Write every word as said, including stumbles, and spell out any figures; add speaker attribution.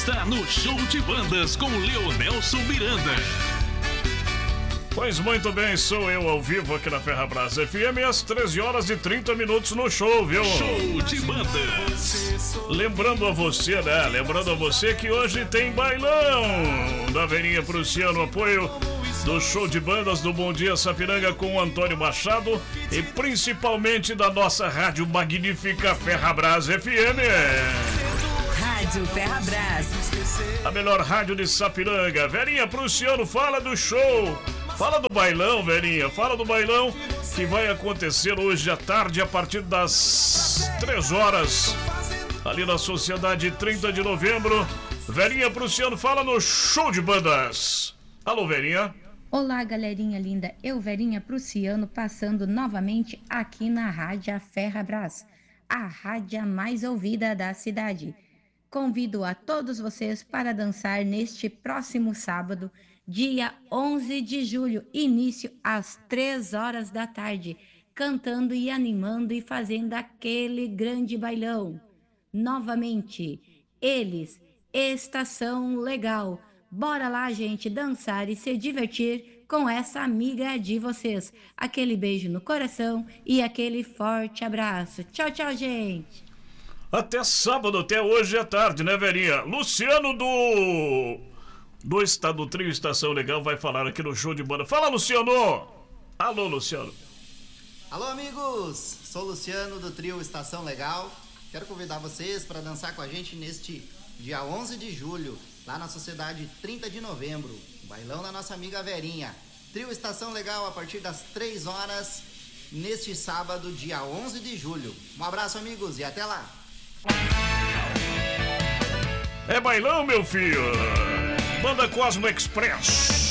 Speaker 1: está no Show de Bandas com Leonelson Miranda.
Speaker 2: Pois muito bem, sou eu ao vivo aqui na Ferrabras F M às treze horas e trinta minutos no show, viu?
Speaker 1: Show de Bandas.
Speaker 2: Lembrando a você, né? Lembrando a você que hoje tem bailão da Verinha Prussiano, apoio do Show de Bandas do Bom Dia Sapiranga com o Antônio Machado e principalmente da nossa rádio magnífica Ferrabras F M.
Speaker 3: Rádio Ferrabras,
Speaker 2: a melhor rádio de Sapiranga. Verinha Prussiano, fala do show. Fala do bailão, Verinha, fala do bailão que vai acontecer hoje à tarde a partir das três horas, ali na Sociedade trinta de novembro. Verinha Prussiano, fala no Show de Bandas. Alô, Verinha.
Speaker 4: Olá, galerinha linda, eu, Verinha Prussiano, passando novamente aqui na Rádio Ferrabras, a rádio mais ouvida da cidade. Convido a todos vocês para dançar neste próximo sábado, dia onze de julho, início às três horas da tarde, cantando e animando e fazendo aquele grande bailão. Novamente, eles, Estação Legal. Bora lá, gente, dançar e se divertir com essa amiga de vocês. Aquele beijo no coração e aquele forte abraço. Tchau, tchau, gente.
Speaker 2: Até sábado, até hoje à tarde, né, Verinha? Luciano do... do Estado Trio Estação Legal vai falar aqui no Show de Banda. Fala, Luciano! Alô, Luciano.
Speaker 5: Alô, amigos! Sou o Luciano do Trio Estação Legal. Quero convidar vocês para dançar com a gente neste dia onze de julho, lá na Sociedade trinta de novembro. Bailão da nossa amiga Verinha. Trio Estação Legal a partir das três horas, neste sábado, dia onze de julho. Um abraço, amigos, e até lá!
Speaker 2: É bailão, meu filho! Banda Cosmo Express.